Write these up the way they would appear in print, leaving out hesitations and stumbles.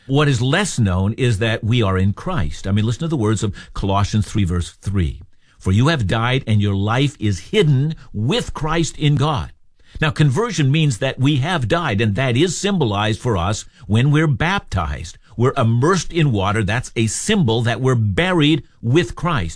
What is less known is that we are in Christ. I mean, listen to the words of Colossians 3, verse 3. For you have died, and your life is hidden with Christ in God. Now, conversion means that we have died, and that is symbolized for us when we're baptized. We're immersed in water. That's a symbol that we're buried with Christ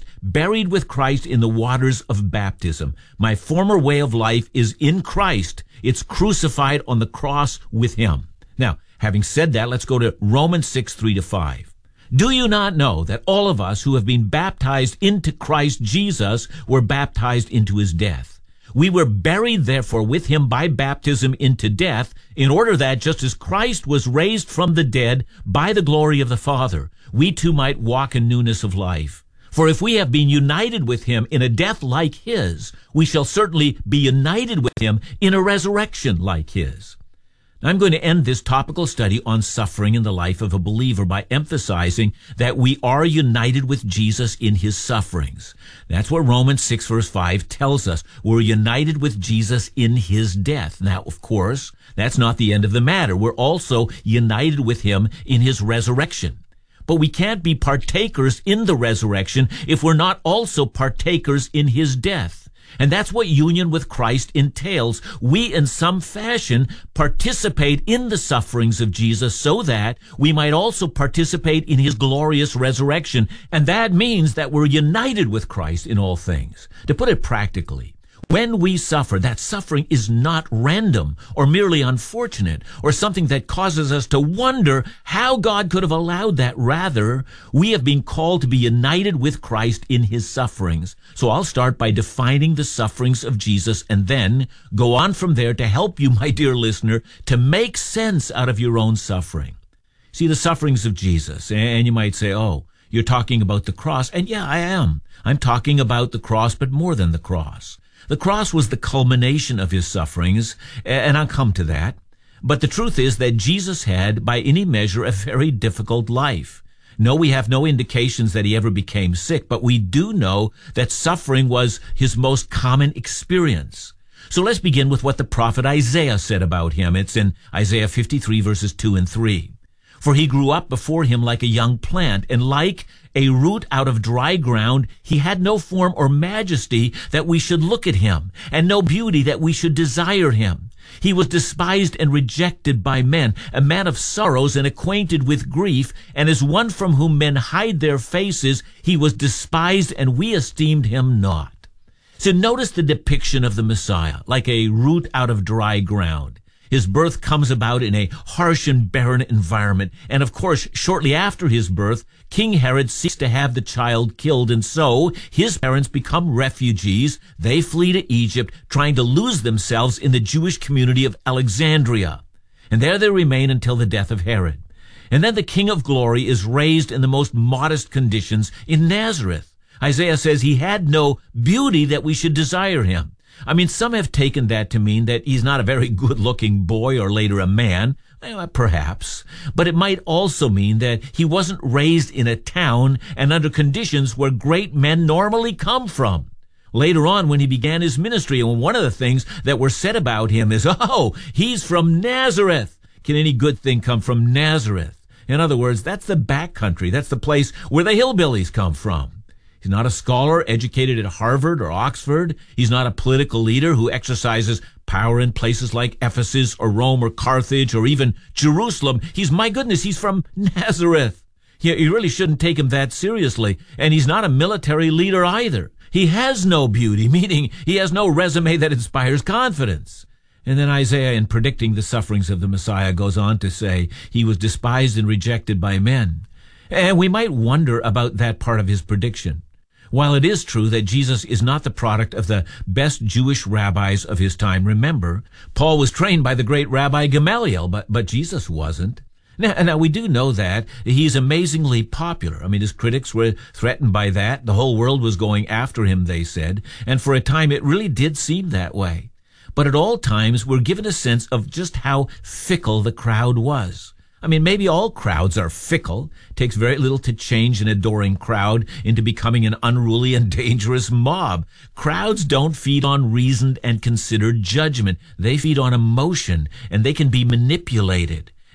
in the waters of baptism. My former way of life is in Christ. It's crucified on the cross with him. Now, having said that, let's go to Romans 6, 3-5. Do you not know that all of us who have been baptized into Christ Jesus were baptized into his death? We were buried, therefore, with him by baptism into death, in order that, just as Christ was raised from the dead by the glory of the Father, we too might walk in newness of life. For if we have been united with him in a death like his, we shall certainly be united with him in a resurrection like his. Now, I'm going to end this topical study on suffering in the life of a believer by emphasizing that we are united with Jesus in his sufferings. That's what Romans 6, verse 5 tells us. We're united with Jesus in his death. Now, of course, that's not the end of the matter. We're also united with him in his resurrection. But we can't be partakers in the resurrection if we're not also partakers in his death. And that's what union with Christ entails. We, in some fashion, participate in the sufferings of Jesus so that we might also participate in his glorious resurrection. And that means that we're united with Christ in all things. To put it practically, when we suffer, that suffering is not random or merely unfortunate or something that causes us to wonder how God could have allowed that. Rather, we have been called to be united with Christ in his sufferings. So I'll start by defining the sufferings of Jesus and then go on from there to help you, my dear listener, to make sense out of your own suffering. See, the sufferings of Jesus, and you might say, oh, you're talking about the cross. And yeah, I am. I'm talking about the cross, but more than the cross. The cross was the culmination of his sufferings, and I'll come to that. But the truth is that Jesus had, by any measure, a very difficult life. No, we have no indications that he ever became sick, but we do know that suffering was his most common experience. So let's begin with what the prophet Isaiah said about him. It's in Isaiah 53, verses 2 and 3. For he grew up before him like a young plant, and like a root out of dry ground, he had no form or majesty that we should look at him, and no beauty that we should desire him. He was despised and rejected by men, a man of sorrows and acquainted with grief, and as one from whom men hide their faces, he was despised, and we esteemed him not. So notice the depiction of the Messiah, like a root out of dry ground. His birth comes about in a harsh and barren environment. And of course, shortly after his birth, King Herod seeks to have the child killed. And so his parents become refugees. They flee to Egypt, trying to lose themselves in the Jewish community of Alexandria. And there they remain until the death of Herod. And then the King of Glory is raised in the most modest conditions in Nazareth. Isaiah says he had no beauty that we should desire him. I mean, some have taken that to mean that he's not a very good-looking boy or later a man. Well, perhaps. But it might also mean that he wasn't raised in a town and under conditions where great men normally come from. Later on, when he began his ministry, and one of the things that were said about him is, oh, he's from Nazareth. Can any good thing come from Nazareth? In other words, that's the backcountry. That's the place where the hillbillies come from. He's not a scholar educated at Harvard or Oxford. He's not a political leader who exercises power in places like Ephesus or Rome or Carthage or even Jerusalem. My goodness, he's from Nazareth. You really shouldn't take him that seriously. And he's not a military leader either. He has no beauty, meaning he has no resume that inspires confidence. And then Isaiah, in predicting the sufferings of the Messiah, goes on to say he was despised and rejected by men. And we might wonder about that part of his prediction. While it is true that Jesus is not the product of the best Jewish rabbis of his time, remember, Paul was trained by the great Rabbi Gamaliel, but Jesus wasn't. Now, we do know that he's amazingly popular. I mean, his critics were threatened by that. The whole world was going after him, they said. And for a time, it really did seem that way. But at all times, we're given a sense of just how fickle the crowd was. I mean, maybe all crowds are fickle. It takes very little to change an adoring crowd into becoming an unruly and dangerous mob. Crowds don't feed on reasoned and considered judgment. They feed on emotion, and they can be manipulated.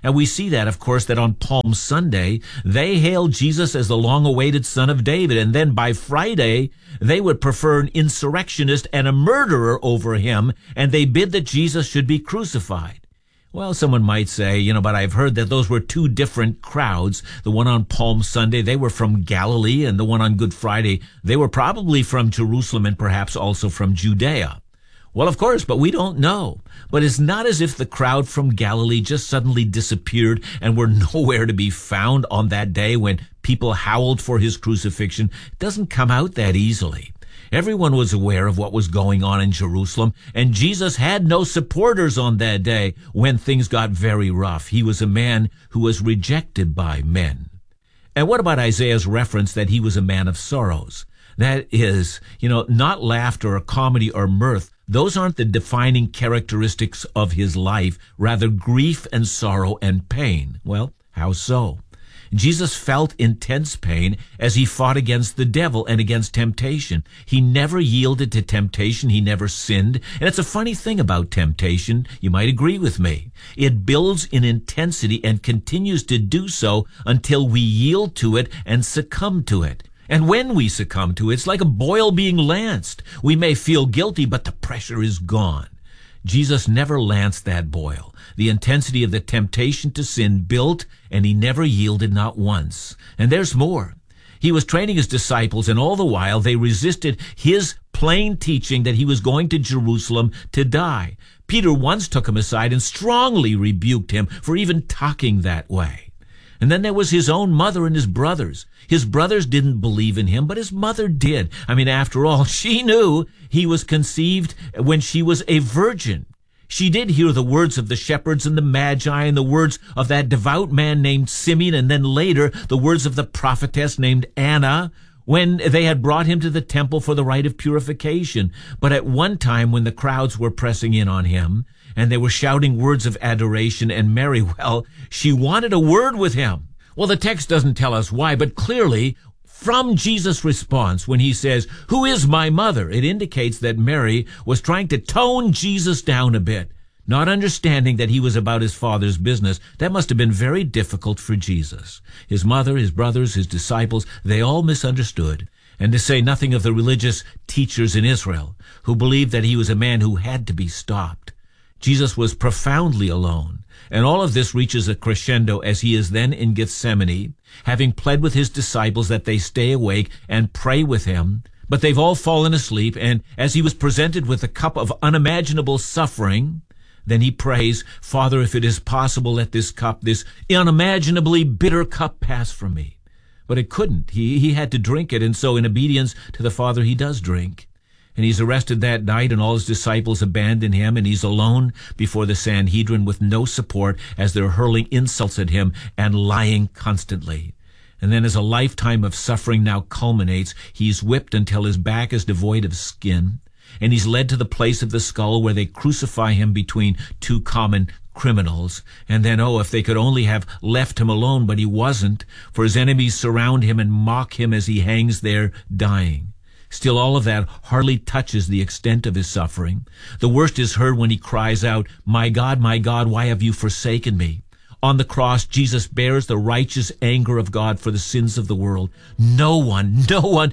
And we see that, of course, that on Palm Sunday, they hailed Jesus as the long-awaited Son of David. And then by Friday, they would prefer an insurrectionist and a murderer over him, and they bid that Jesus should be crucified. Well, someone might say, but I've heard that those were two different crowds. The one on Palm Sunday, they were from Galilee, and the one on Good Friday, they were probably from Jerusalem and perhaps also from Judea. Well, of course, but we don't know. But it's not as if the crowd from Galilee just suddenly disappeared and were nowhere to be found on that day when people howled for his crucifixion. It doesn't come out that easily. Everyone was aware of what was going on in Jerusalem, and Jesus had no supporters on that day when things got very rough. He was a man who was rejected by men. And what about Isaiah's reference that he was a man of sorrows? That is, not laughter or comedy or mirth. Those aren't the defining characteristics of his life, rather grief and sorrow and pain. Well, how so? Jesus felt intense pain as he fought against the devil and against temptation. He never yielded to temptation. He never sinned. And it's a funny thing about temptation. You might agree with me. It builds in intensity and continues to do so until we yield to it and succumb to it. And when we succumb to it, it's like a boil being lanced. We may feel guilty, but the pressure is gone. Jesus never lanced that boil. The intensity of the temptation to sin built, and he never yielded, not once. And there's more. He was training his disciples, and all the while they resisted his plain teaching that he was going to Jerusalem to die. Peter once took him aside and strongly rebuked him for even talking that way. And then there was his own mother and his brothers. His brothers didn't believe in him, but his mother did. After all, she knew he was conceived when she was a virgin. She did hear the words of the shepherds and the magi and the words of that devout man named Simeon, and then later the words of the prophetess named Anna when they had brought him to the temple for the rite of purification. But at one time when the crowds were pressing in on him, and they were shouting words of adoration, and Mary, well, she wanted a word with him. Well, the text doesn't tell us why, but clearly, from Jesus' response when he says, "Who is my mother?" it indicates that Mary was trying to tone Jesus down a bit, not understanding that he was about his Father's business. That must have been very difficult for Jesus. His mother, his brothers, his disciples, they all misunderstood. And to say nothing of the religious teachers in Israel, who believed that he was a man who had to be stopped. Jesus was profoundly alone, and all of this reaches a crescendo as he is then in Gethsemane, having pled with his disciples that they stay awake and pray with him, but they've all fallen asleep, and as he was presented with a cup of unimaginable suffering, then he prays, "Father, if it is possible, let this cup, this unimaginably bitter cup, pass from me." But it couldn't. He had to drink it, and so in obedience to the Father, he does drink. And he's arrested that night, and all his disciples abandon him, and he's alone before the Sanhedrin with no support as they're hurling insults at him and lying constantly. And then as a lifetime of suffering now culminates, he's whipped until his back is devoid of skin, and he's led to the place of the skull where they crucify him between two common criminals. And then, if they could only have left him alone, but he wasn't, for his enemies surround him and mock him as he hangs there dying. Still, all of that hardly touches the extent of his suffering. The worst is heard when he cries out, my God, why have you forsaken me?" On the cross, Jesus bears the righteous anger of God for the sins of the world. No one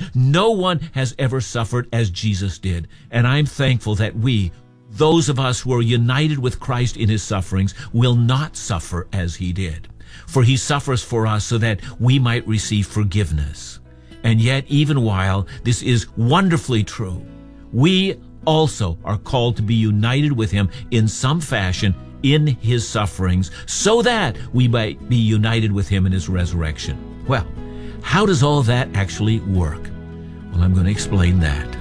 has ever suffered as Jesus did. And I'm thankful that we, those of us who are united with Christ in his sufferings, will not suffer as he did. For he suffers for us so that we might receive forgiveness. And yet, even while this is wonderfully true, we also are called to be united with him in some fashion in his sufferings, so that we might be united with him in his resurrection. Well, how does all that actually work? Well, I'm going to explain that.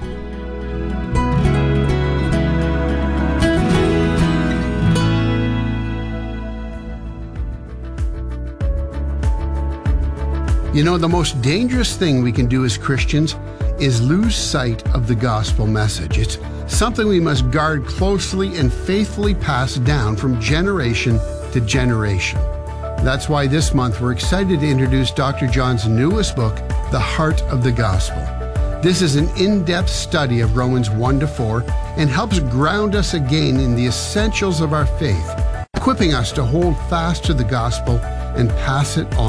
The most dangerous thing we can do as Christians is lose sight of the gospel message. It's something we must guard closely and faithfully pass down from generation to generation. That's why this month we're excited to introduce Dr. John's newest book, The Heart of the Gospel. This is an in-depth study of Romans 1-4 and helps ground us again in the essentials of our faith. equipping us to hold fast to the gospel and pass it on.